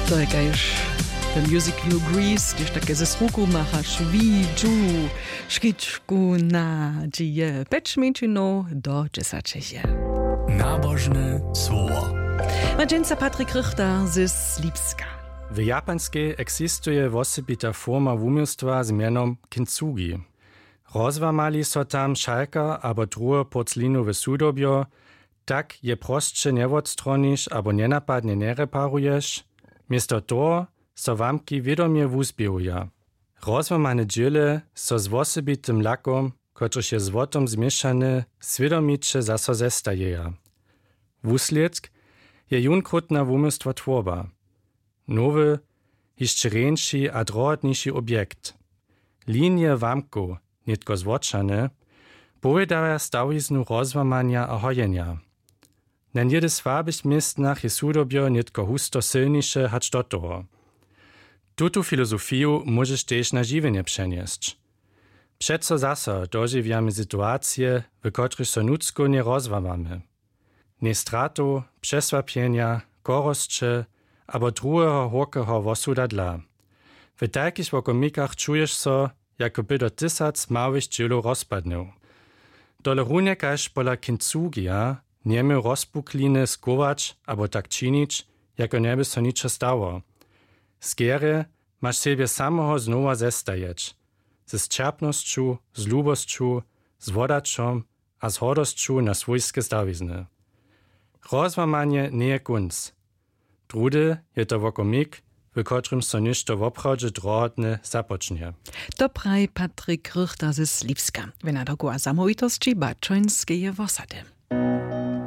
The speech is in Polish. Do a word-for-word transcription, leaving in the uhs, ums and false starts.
To jakaś musical Grease, gdzieś takie ze słuchu machasz widzu, szkiczku na dzieje, pecz mięczyno do dziesięcieje. Nabożne słowo. Madzienca Patryk Richter z Lipska. W japanskiej eksistuje osobita forma wumiostwa z mianom kintsugi. Rozłamali so tam szalka albo druhe porclinowe sudobjo, tak je prostsze nie odstronisz albo nienapadnie nie reparujesz. Miesto toho so wamki wiadomie wuzbieruja. Rozłamane dziele so z osobitym lakom, kotryż je złotom zmieszane, świadomicze zaso zestajeja. Wusljedsk je junkrutna wumiostwa tworba. Nowy, jeszcze ręjszy a drohotniejszy obiekt. Linie wamku, nitko zwoczane, powiedaja stawiznu rozłamania a hojenia. Na niedzie słabych miejscach je sudobjo nitko husto silniejsze hacz do toho. Tutu filozofiju możesz też na żywienie przenieść. Przeco zaso dożywiamy sytuacje, w których so nudzko nie rozłamamy. Nie stratu, przesłapienia, korostcze, albo drugiego horkego wosuda dla. W takich wokomikach czujesz so, jakoby do tysac małych dzielów rozpadnął. Dole runie każ pola kintsugia niemy rozpukliny skować albo tak czynić, jako nie by so nicze stało. Skiery masz siebie samego znowa zestajeć. Ze zczapnością, z lubosću, z wodaczą a z hodosću na swojskie stawizny. Rozłamanie nie je kunc. Drudy je to wokomik, w którym so ništo w obchodzie drohotne zapocznie. To praj Patryk Richter z Lipska. Wenn er dogo a samovitosti baczońskie wosady.